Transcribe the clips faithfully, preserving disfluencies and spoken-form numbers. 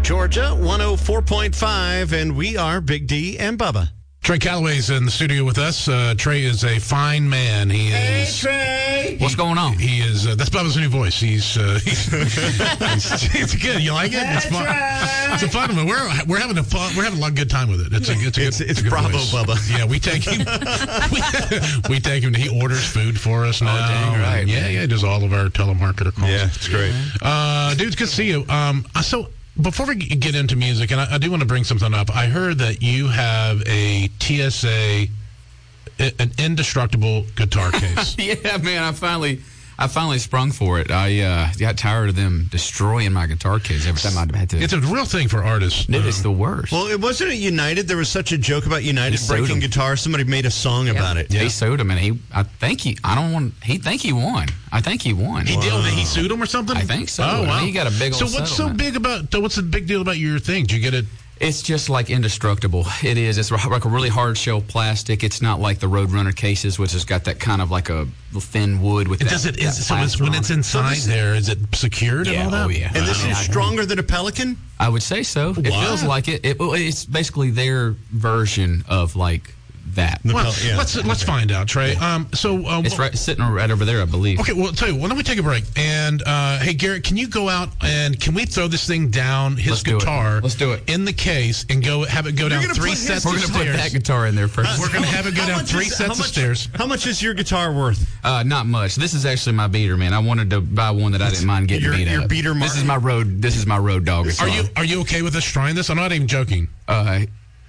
Georgia, one oh four point five, and we are Big D and Bubba. Trey Calloway's in the studio with us. Uh, Trey is a fine man. He is. Hey, Trey! What's going on? He is. Uh, that's Bubba's new voice. He's. Uh, he's it's good. You like it? It's fun. Right. It's a fun one. We're we're having a fun. We're having a lot of good time with it. It's a. It's a good. It's, it's a good Bravo, voice. Bubba. Yeah, we take him. we, we take him. He orders food for us now. Oh, dang right. Yeah, yeah. He does all of our telemarketer calls. Yeah, it's great. Uh, dude, it's good to see you. Um, so. Before we get into music, and I, I do want to bring something up, I heard that you have a T S A, an indestructible guitar case. Yeah, man, I finally, I finally sprung for it. I uh, got tired of them destroying my guitar case every time I had to. It's a real thing for artists. Dude, it's the worst. Well, it wasn't at United. There was such a joke about United He sued breaking him. guitars. Somebody made a song Yeah, about it. He sued him, and he, I think he, I don't want, he think he won. I think he won. He did. He sued him or something. I think so. Oh I wow! mean, he got a big So old what's so settlement. big about? So what's the big deal about your thing? Did you get it? It's just like indestructible. It is. It's like a really hard shell plastic. It's not like the Roadrunner cases, which has got that kind of like a thin wood with. That, Does it? that Is, so it's, plaster when on it's it. inside there, is it secured and Yeah, all that? oh, yeah. And this I mean, is I- stronger than a Pelican? I would say so. It Wow. feels like it. it. well, It's basically their version of like that. The Well, Pel- yeah. let's let's find out, Trey. Um, so uh, It's right sitting right over there, I believe. Okay, well, I'll tell you, why don't we take a break? And, uh, hey, Garrett, can you go out and can we throw this thing down, his Let's do it. guitar, Let's do it. in the case and go have it go down gonna three put his- sets We're of going to put stairs? that guitar in there first. We're going to have it go How down much three is- sets how of much- stairs. How much is your guitar worth? Uh, not much. This is actually my beater, man. I wanted to buy one that I didn't mind getting Your- beat your up. beater This Martin? is my road. This is my road dog. Are guitar. you are you okay with us trying this? I'm not even joking. Uh,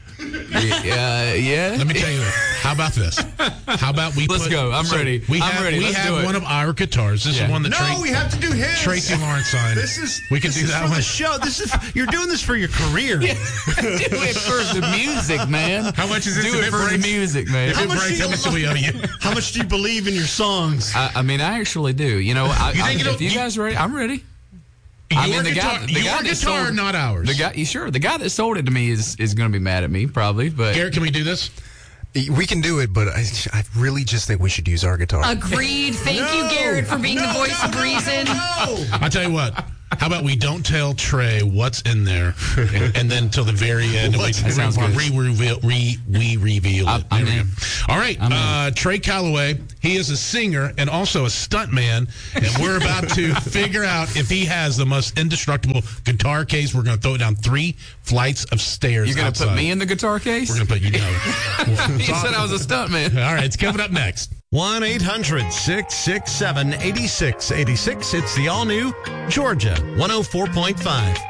yeah, yeah. Let me tell you this. How about this? How about we Let's put, go. I'm so ready. We I'm have, ready. We Let's have do it. one of our guitars. This Yeah. is one that No, Tra- we have to do his. Tracy Lawrence signed. This is we can this do is that for one. the show. This is you're doing this for your career. Do it for the music, man. How much is this Do if it it for the breaks? music, man. If How it much breaks, do how you- much do we owe you? How much do you believe in your songs? I, I mean, I actually do. You know, I, You I, think it'll- if you you- guy ready, I'm ready. Your I mean, the guitar, guy, the your guy that guitar, sold, not ours. The guy, sure, the guy that sold it to me is is going to be mad at me, probably. But Garrett, can we do this? We can do it, but I, I really just think we should use our guitar. Agreed. Thank you, Garrett, for being the voice of reason. No. I'll tell you what. How about we don't tell Trey what's in there, and, and then till the very end, we, That sounds good. re, reveal, re, we reveal I'm- it. I'm There we in. go. All right, I'm uh, Trey Calloway. He is a singer and also a stuntman, and we're about to figure out if he has the most indestructible guitar case. We're going to throw it down three flights of stairs. you're going to put outside. me in the guitar case? We're going to put you down. He said I was a stuntman. All right, it's coming up next. one eight hundred six six seven eight six eight six. It's the all-new Georgia one oh four point five.